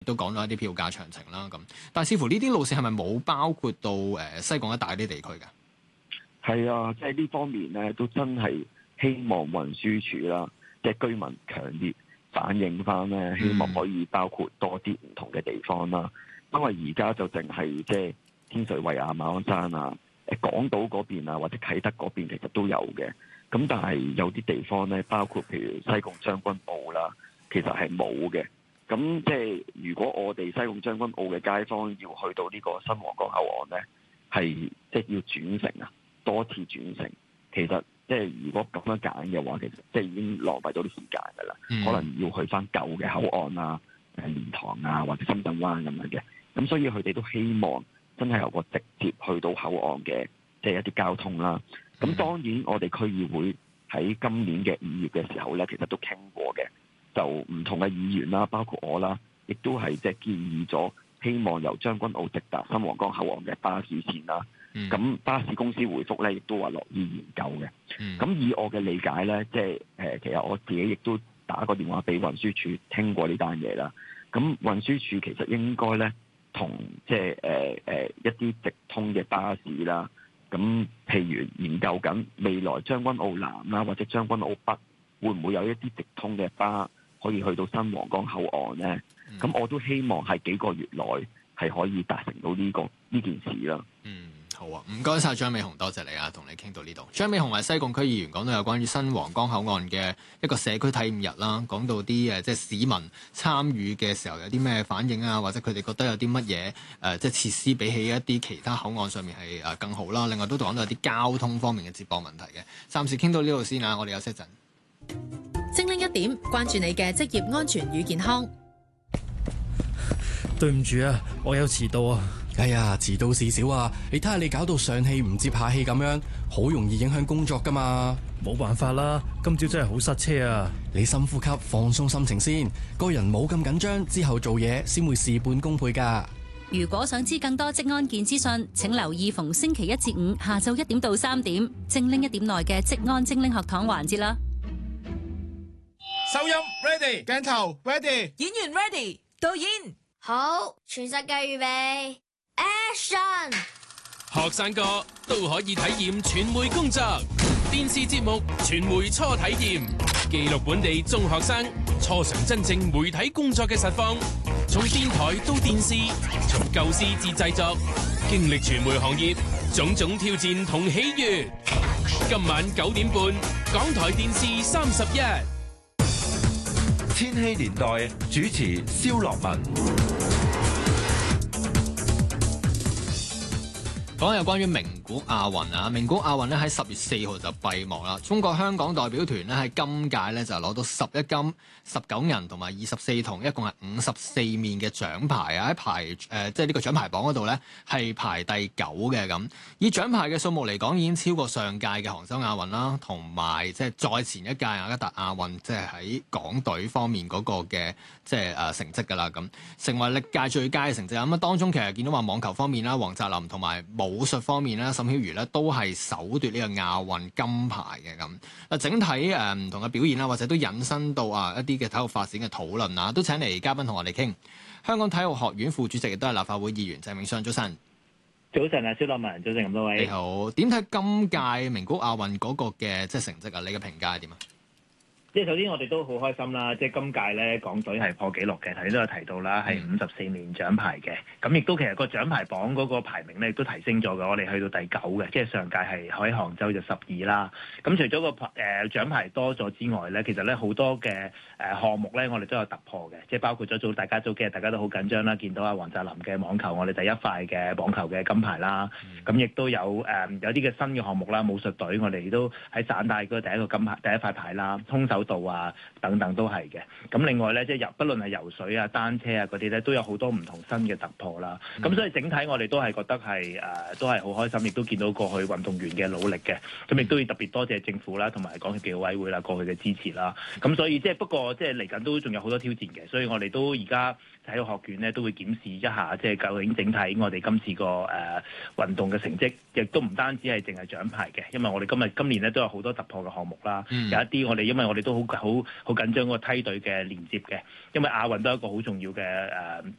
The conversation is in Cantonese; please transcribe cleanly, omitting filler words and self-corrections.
都講咗一啲票價詳情啦。咁，但係似乎呢啲路線係咪冇包括到西貢一帶啲地區㗎？ 係啊，即係呢方面咧，都真係希望運輸署啦，即係居民強烈反映翻咧，希望可以包括多啲唔同嘅地方啦。因為而家就淨係即係天水圍啊、馬鞍山啊、港島嗰邊啊，或者啟德嗰邊其實都有嘅。咁但係有啲地方咧，包括譬如西貢將軍澳啦，其實係冇嘅。咁即係如果我哋西貢將軍澳嘅街坊要去到呢個新皇崗口岸咧，係即係要轉乘啊，多次轉乘。其實即係如果咁樣揀嘅話，其實即係已經浪費咗啲時間㗎啦。可能要去翻舊嘅口岸啊、蓮塘啊或者深圳灣咁樣嘅。咁所以佢哋都希望真係有個直接去到口岸嘅即係一啲交通啦。咁當然我哋區議會喺今年嘅5月嘅時候咧，其實都傾過嘅，就唔同嘅議員啦，包括我啦，亦都係即係建議咗，希望由將軍澳直達新皇崗口岸嘅巴士線啦。咁巴士公司回覆咧，亦都話樂意研究嘅。咁以我嘅理解咧，即係其實我自己亦都打個電話俾運輸署傾過呢單嘢啦。咁運輸署其實應該咧同即係一啲直通嘅巴士啦。咁譬如研究緊未來將軍澳南啦，或者將軍澳北，會唔會有一啲直通嘅巴可以去到新皇崗口岸呢？咁我都希望係幾個月內係可以達成到呢件事啦。 好啊，唔該晒張美雄，多謝你啊，同你傾到呢度。張美雄係西貢區議員，講到有關於新皇崗口岸嘅一個社區體驗日啦，講到啲即係市民參與嘅時候有啲咩反應啊，或者佢哋覺得有啲乜嘢即係設施比起一啲其他口岸上面係更好啦。另外都講到有啲交通方面嘅接駁問題嘅。暫時傾到呢度先啊，我哋休息一陣。 精靈一點，關注你嘅職業安全與健康。 對唔住啊，我有遲到啊。 哎呀，遲到事少啊！你睇下你搞到上氣唔接下氣咁樣，好容易影響工作噶嘛。 冇辦法啦，今朝真係好塞車啊！ 你深呼吸，放鬆心情先，個人冇咁緊張，之後做嘢先會事半功倍噶。 如果想知更多職安健資訊，請留意逢星期1至5下晝1點到3點，精靈一點內嘅職安精靈學堂環節啦。 收音 ready， 鏡頭 ready， 演員 ready， 導演好，全世界預備 Action！ 學生哥都可以體驗傳媒工作，電視節目傳媒初體驗，記錄本地中學生初嘗真正媒體工作嘅實況，從電台到電視，從構思至製作，經歷傳媒行業種種挑戰同喜悅。今晚9點半，港台電視31。 千禧年代主持蕭樂文。 講有關於名古亞運啊，名古亞運咧喺10月4號就閉幕啦。中國香港代表團咧喺今屆咧就攞到11金、19銀同埋24銅，一共係54面嘅獎牌啊！喺即係呢個獎牌榜嗰度咧係排第9嘅咁。以獎牌嘅數目嚟講，已經超過上屆嘅杭州亞運啦，同埋即係再前一屆雅加達亞運，即係喺港隊方面嗰個嘅即係成績㗎啦咁，成為歷屆最佳嘅成績。咁啊，當中其實見到話網球方面啦，黃澤林同埋武術方面咧，沈曉瑜咧都係首奪呢個亞運金牌嘅咁。嗱，整體唔同嘅表現啦，或者都引申到一啲嘅體育發展嘅討論啊，都請嚟嘉賓同我哋傾。香港體育學院副主席亦都係立法會議員鄭泳舜，早晨。 早晨啊，蕭樂文，早晨咁多位。 你好，點睇今屆名古亞運嗰個嘅即係成績啊？你嘅評價係點啊？ 即係首先我哋都好開心啦，即係今屆咧港隊係破紀錄嘅，頭先都有提到啦，係54面獎牌嘅，咁亦都其實個獎牌榜嗰個排名咧亦都提升咗嘅，我哋去到第9嘅，即係上屆係喺杭州就12啦。咁除咗個獎牌多咗之外咧，其實咧好多嘅項目咧我哋都有突破嘅，即係包括咗大家早幾日大家都好緊張啦，見到阿黃澤林嘅網球我哋第一塊嘅網球嘅金牌啦，咁亦都有有啲嘅新嘅項目啦，武術隊我哋都喺省大嗰第一個金牌第一塊牌啦，空手道啊等等都係嘅。咁另外咧，即係不論係游水啊、單車啊嗰啲咧，都有好多唔同新嘅突破啦。咁所以整體我哋都係覺得係都係好開心，亦都見到過去運動員嘅努力嘅。咁亦都要特別多謝政府啦，同埋港協暨奧委會啦過去嘅支持啦。咁所以即係不過即係嚟緊都仲有好多挑戰嘅，所以我哋都而家體育學院咧都會檢視一下，即係究竟整體我哋今次個運動嘅成績，亦都唔單止係淨係獎牌嘅，因為我哋今年咧都有好多突破嘅項目啦，有一啲因為我哋都好緊張嗰個梯隊嘅連接嘅，因為亞運都係一個好重要嘅